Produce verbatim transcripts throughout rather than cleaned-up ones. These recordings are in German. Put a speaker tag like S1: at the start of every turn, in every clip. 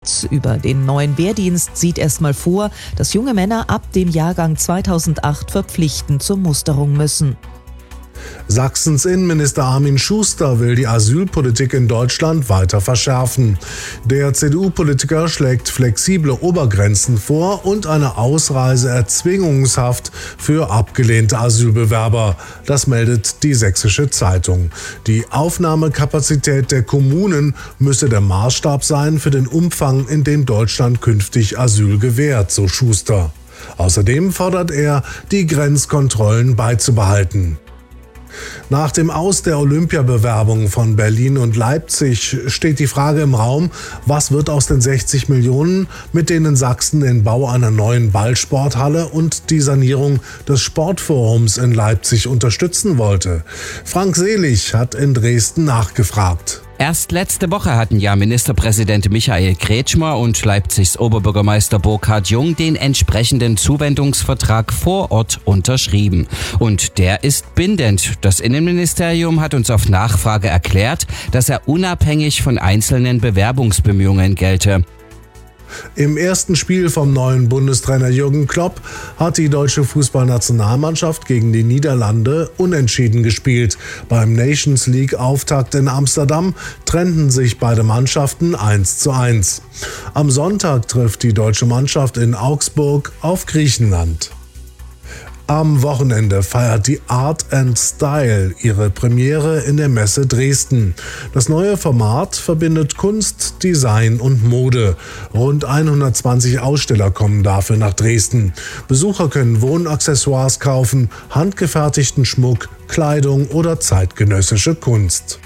S1: Amt über den neuen Wehrdienst sieht erstmal vor, dass junge Männer ab dem Jahrgang zweitausendacht verpflichtend zur Musterung müssen.
S2: Sachsens Innenminister Armin Schuster will die Asylpolitik in Deutschland weiter verschärfen. Der C D U-Politiker schlägt flexible Obergrenzen vor und eine Ausreiseerzwingungshaft für abgelehnte Asylbewerber. Das meldet die Sächsische Zeitung. Die Aufnahmekapazität der Kommunen müsse der Maßstab sein für den Umfang, in dem Deutschland künftig Asyl gewährt, so Schuster. Außerdem fordert er, die Grenzkontrollen beizubehalten. Nach dem Aus der Olympiabewerbung von Berlin und Leipzig steht die Frage im Raum, was wird aus den sechzig Millionen, mit denen Sachsen den Bau einer neuen Ballsporthalle und die Sanierung des Sportforums in Leipzig unterstützen wollte. Frank Selig hat in Dresden nachgefragt.
S3: Erst letzte Woche hatten ja Ministerpräsident Michael Kretschmer und Leipzigs Oberbürgermeister Burkhard Jung den entsprechenden Zuwendungsvertrag vor Ort unterschrieben. Und der ist bindend. Das Innenministerium hat uns auf Nachfrage erklärt, dass er unabhängig von einzelnen Bewerbungsbemühungen gelte.
S2: Im ersten Spiel vom neuen Bundestrainer Jürgen Klopp hat die deutsche Fußballnationalmannschaft gegen die Niederlande unentschieden gespielt. Beim Nations League-Auftakt in Amsterdam trennten sich beide Mannschaften eins zu eins. Am Sonntag trifft die deutsche Mannschaft in Augsburg auf Griechenland. Am Wochenende feiert die Art and Style ihre Premiere in der Messe Dresden. Das neue Format verbindet Kunst, Design und Mode. Rund hundertzwanzig Aussteller kommen dafür nach Dresden. Besucher können Wohnaccessoires kaufen, handgefertigten Schmuck, Kleidung oder zeitgenössische Kunst.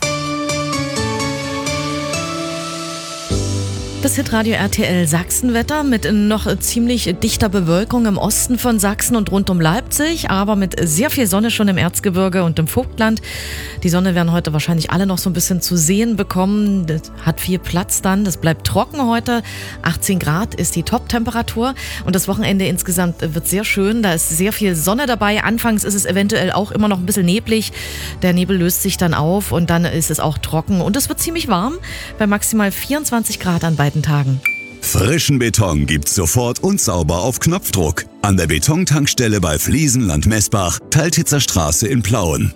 S4: Das Hitradio R T L Sachsenwetter mit noch ziemlich dichter Bewölkung im Osten von Sachsen und rund um Leipzig, aber mit sehr viel Sonne schon im Erzgebirge und im Vogtland. Die Sonne werden heute wahrscheinlich alle noch so ein bisschen zu sehen bekommen. Das hat viel Platz dann. Das bleibt trocken heute. achtzehn Grad ist die Top-Temperatur und das Wochenende insgesamt wird sehr schön. Da ist sehr viel Sonne dabei. Anfangs ist es eventuell auch immer noch ein bisschen neblig. Der Nebel löst sich dann auf und dann ist es auch trocken und es wird ziemlich warm bei maximal vierundzwanzig Grad an beiden Tagen.
S5: Frischen Beton gibt's sofort und sauber auf Knopfdruck. An der Betontankstelle bei Fliesenland Messbach, Teiltitzer Straße in Plauen.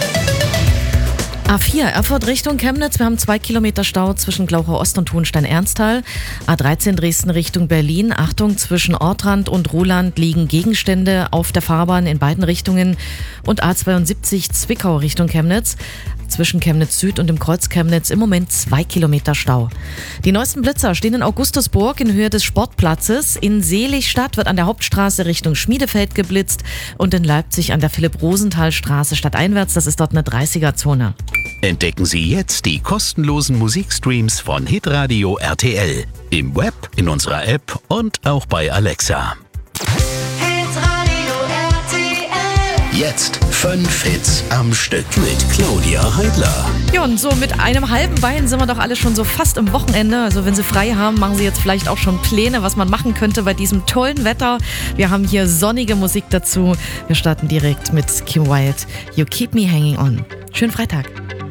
S4: A vier, Erfurt Richtung Chemnitz. Wir haben zwei Kilometer Stau zwischen Glauchau Ost und Hohenstein-Ernsthal. A dreizehn Dresden Richtung Berlin. Achtung, zwischen Ortrand und Ruhland liegen Gegenstände auf der Fahrbahn in beiden Richtungen. Und A zweiundsiebzig Zwickau Richtung Chemnitz. Zwischen Chemnitz Süd und dem Kreuz Chemnitz im Moment zwei Kilometer Stau. Die neuesten Blitzer stehen in Augustusburg in Höhe des Sportplatzes. In Seligstadt wird an der Hauptstraße Richtung Schmiedefeld geblitzt und in Leipzig an der Philipp-Rosenthal-Straße stadteinwärts. Das ist dort eine dreißiger-Zone.
S6: Entdecken Sie jetzt die kostenlosen Musikstreams von Hitradio R T L. Im Web, in unserer App und auch bei Alexa. Jetzt fünf Hits am Stück mit Claudia Heidler.
S4: Ja, und so mit einem halben Bein sind wir doch alle schon so fast im Wochenende. Also wenn Sie frei haben, machen Sie jetzt vielleicht auch schon Pläne, was man machen könnte bei diesem tollen Wetter. Wir haben hier sonnige Musik dazu. Wir starten direkt mit Kim Wilde, You Keep Me Hanging On. Schönen Freitag.